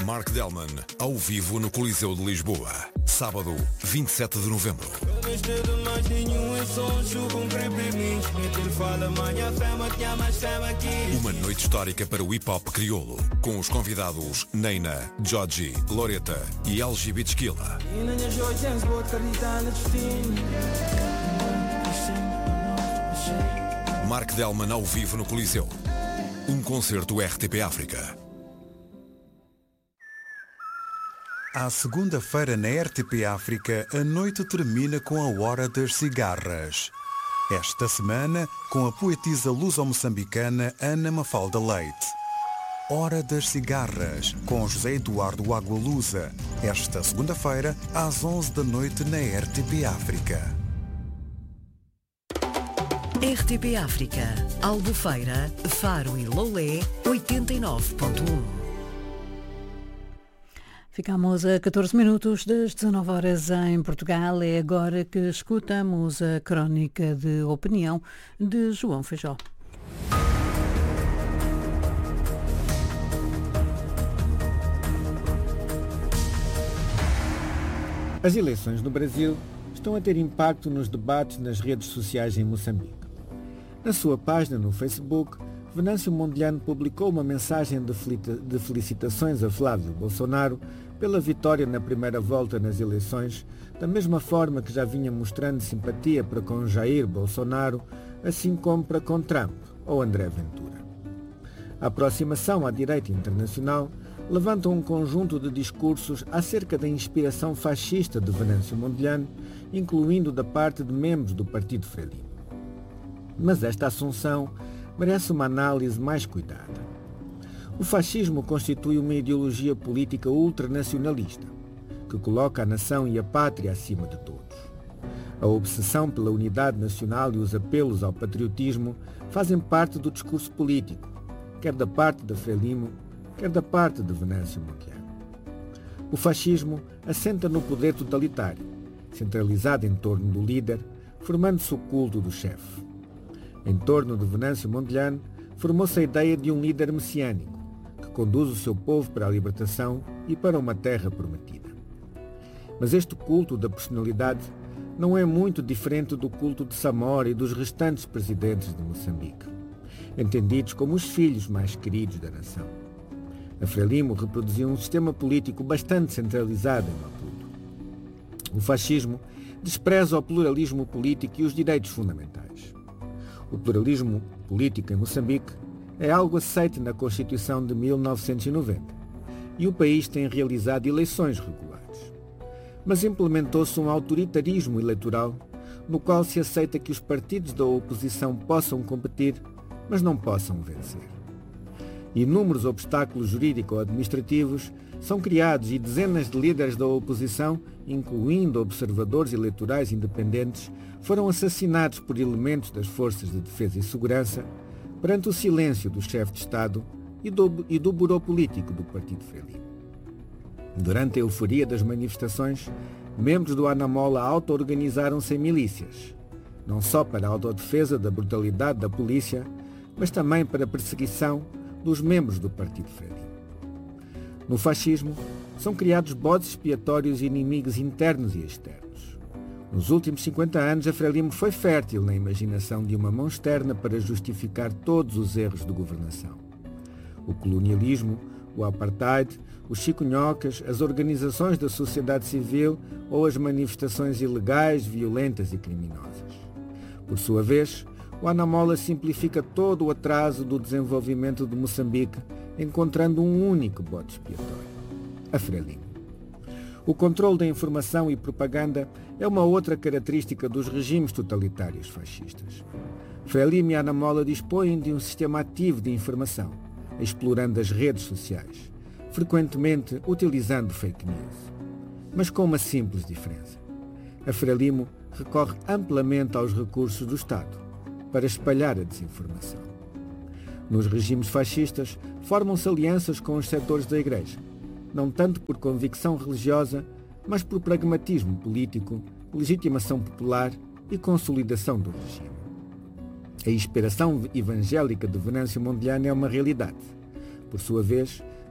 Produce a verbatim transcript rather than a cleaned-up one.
Mark Delman, ao vivo no Coliseu de Lisboa. Sábado, vinte e sete de novembro. Uma noite histórica para o hip-hop crioulo, com os convidados Neina, Joji, Loreta e L G B T Skilla. Mark Delman ao vivo no Coliseu. Um concerto R T P África. À segunda-feira na R T P África, a noite termina com a Hora das Cigarras. Esta semana, com a poetisa luso-moçambicana Ana Mafalda Leite. Hora das Cigarras, com José Eduardo Agualusa. Esta segunda-feira, às onze da noite na R T P África. R T P África, Albufeira, Faro e Lolé, oitenta e nove ponto um. Ficamos a catorze minutos das dezanove horas em Portugal. É agora que escutamos a crónica de opinião de João Feijó. As eleições no Brasil estão a ter impacto nos debates nas redes sociais em Moçambique. Na sua página no Facebook, Venâncio Mondlane publicou uma mensagem de felicitações a Flávio Bolsonaro pela vitória na primeira volta nas eleições, da mesma forma que já vinha mostrando simpatia para com Jair Bolsonaro, assim como para com Trump ou André Ventura. A aproximação à direita internacional levanta um conjunto de discursos acerca da inspiração fascista de Venâncio Mondlane, incluindo da parte de membros do Partido Frelimo. Mas esta assunção merece uma análise mais cuidada. O fascismo constitui uma ideologia política ultranacionalista, que coloca a nação e a pátria acima de todos. A obsessão pela unidade nacional e os apelos ao patriotismo fazem parte do discurso político, quer da parte da Frelimo, quer da parte de Venâncio Mondlane. O fascismo assenta no poder totalitário, centralizado em torno do líder, formando-se o culto do chefe. Em torno de Venâncio Mondlane, formou-se a ideia de um líder messiânico, que conduz o seu povo para a libertação e para uma terra prometida. Mas este culto da personalidade não é muito diferente do culto de Samora e dos restantes presidentes de Moçambique, entendidos como os filhos mais queridos da nação. A Frelimo reproduziu um sistema político bastante centralizado em Maputo. O fascismo despreza o pluralismo político e os direitos fundamentais. O pluralismo político em Moçambique é algo aceite na Constituição de mil novecentos e noventa e o país tem realizado eleições regulares. Mas implementou-se um autoritarismo eleitoral no qual se aceita que os partidos da oposição possam competir, mas não possam vencer. Inúmeros obstáculos jurídico-administrativos são criados e dezenas de líderes da oposição, incluindo observadores eleitorais independentes, foram assassinados por elementos das Forças de Defesa e Segurança perante o silêncio do chefe de Estado e do, e do burô político do Partido Frelimo. Durante a euforia das manifestações, membros do Anamola auto-organizaram-se em milícias, não só para a autodefesa da brutalidade da polícia, mas também para a perseguição dos membros do Partido Frelimo. No fascismo, são criados bodes expiatórios e inimigos internos e externos. Nos últimos cinquenta anos, a Frelimo foi fértil na imaginação de uma mão externa para justificar todos os erros de governação. O colonialismo, o apartheid, os chikunhocas, as organizações da sociedade civil ou as manifestações ilegais, violentas e criminosas. Por sua vez, o Anamola simplifica todo o atraso do desenvolvimento de Moçambique, encontrando um único bode expiatório: a Frelimo. O controle da informação e propaganda é uma outra característica dos regimes totalitários fascistas. Frelimo e Anamola dispõem de um sistema ativo de informação, explorando as redes sociais, frequentemente utilizando fake news. Mas com uma simples diferença. A Frelimo recorre amplamente aos recursos do Estado para espalhar a desinformação. Nos regimes fascistas, formam-se alianças com os setores da Igreja, não tanto por convicção religiosa, mas por pragmatismo político, legitimação popular e consolidação do regime. A inspiração evangélica de Venâncio Mondlane é uma realidade. Por sua vez,